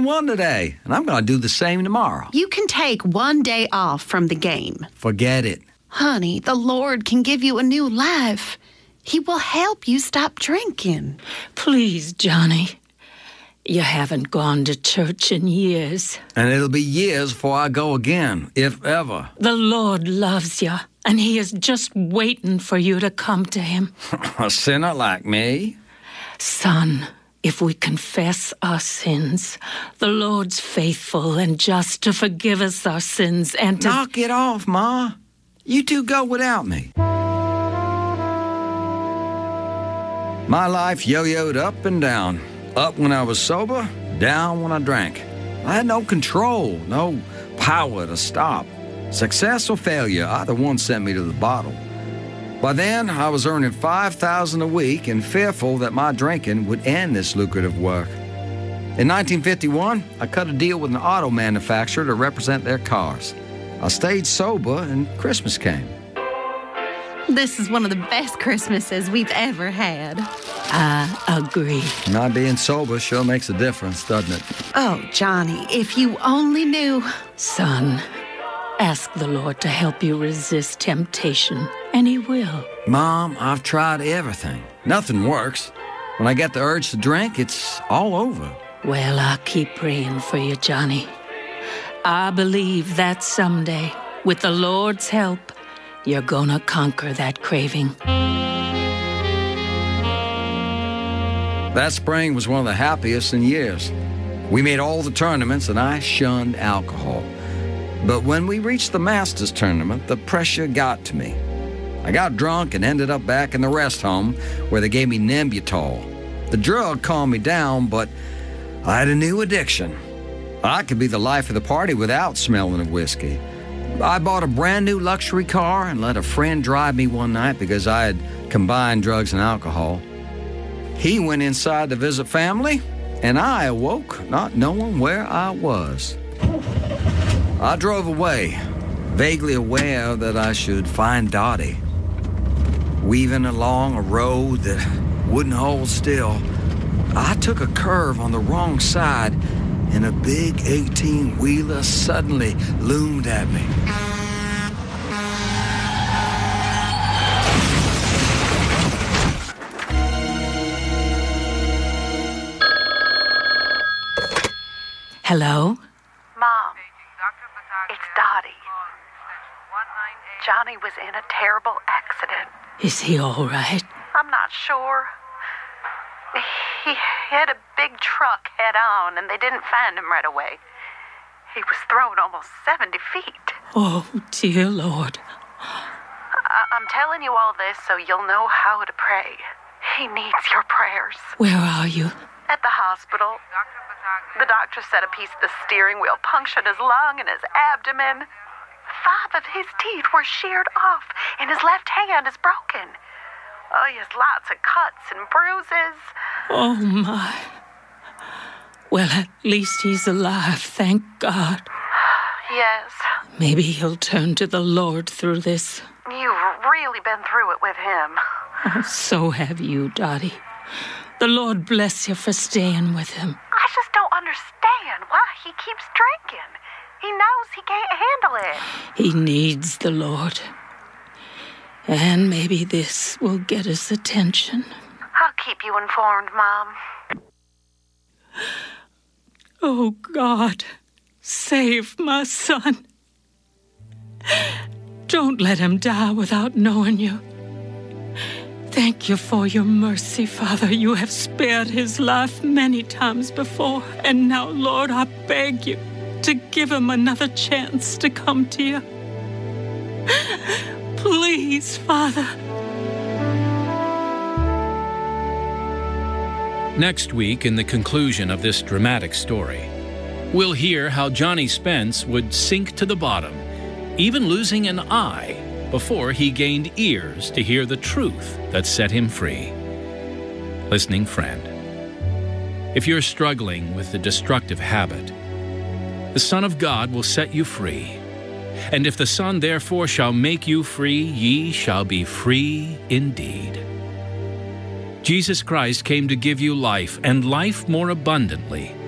won today, and I'm going to do the same tomorrow. You can take one day off from the game. Forget it. Honey, the Lord can give you a new life. He will help you stop drinking. Please, Johnny. You haven't gone to church in years. And it'll be years before I go again, if ever. The Lord loves you, and He is just waiting for you to come to Him. A sinner like me? Son, if we confess our sins, the Lord's faithful and just to forgive us our sins and to... Knock it off, Ma. You two go without me. My life yo-yoed up and down. Up when I was sober, down when I drank. I had no control, no power to stop. Success or failure, either one sent me to the bottle. By then, I was earning $5,000 a week and fearful that my drinking would end this lucrative work. In 1951, I cut a deal with an auto manufacturer to represent their cars. I stayed sober and Christmas came. This is one of the best Christmases we've ever had. I agree. Not being sober sure makes a difference, doesn't it? Oh, Johnny, if you only knew. Son, ask the Lord to help you resist temptation, and He will. Mom, I've tried everything. Nothing works. When I get the urge to drink, it's all over. Well, I'll keep praying for you, Johnny. I believe that someday, with the Lord's help, you're gonna conquer that craving. That spring was one of the happiest in years. We made all the tournaments and I shunned alcohol. But when we reached the Masters tournament, the pressure got to me. I got drunk and ended up back in the rest home where they gave me Nembutal. The drug calmed me down, but I had a new addiction. I could be the life of the party without smelling of whiskey. I bought a brand new luxury car and let a friend drive me one night because I had combined drugs and alcohol. He went inside to visit family, and I awoke not knowing where I was. I drove away, vaguely aware that I should find Dottie. Weaving along a road that wouldn't hold still, I took a curve on the wrong side, and a big 18-wheeler suddenly loomed at me. Hello? Mom, it's Dottie. Johnny was in a terrible accident. Is he all right? I'm not sure. He hit a big truck head-on, and they didn't find him right away. He was thrown almost 70 feet. Oh, dear Lord. I'm telling you all this so you'll know how to pray. He needs your prayers. Where are you? At the hospital. The doctor said a piece of the steering wheel punctured his lung and his abdomen. 5 of his teeth were sheared off, and his left hand is broken. Oh, he has lots of cuts and bruises. Oh, my. Well, at least he's alive, thank God. Yes. Maybe he'll turn to the Lord through this. You've really been through it with him. Oh, so have you, Dottie. The Lord bless you for staying with him. I just don't understand why he keeps drinking. He knows he can't handle it. He needs the Lord. And maybe this will get his attention. I'll keep you informed, Mom. Oh, God, save my son. Don't let him die without knowing you. Thank you for your mercy, Father. You have spared his life many times before. And now, Lord, I beg you to give him another chance to come to you. Please, Father. Next week, in the conclusion of this dramatic story, we'll hear how Johnny Spence would sink to the bottom, even losing an eye, before he gained ears to hear the truth that set him free. Listening friend, if you're struggling with a destructive habit, the Son of God will set you free. And if the Son therefore shall make you free, ye shall be free indeed. Jesus Christ came to give you life, and life more abundantly.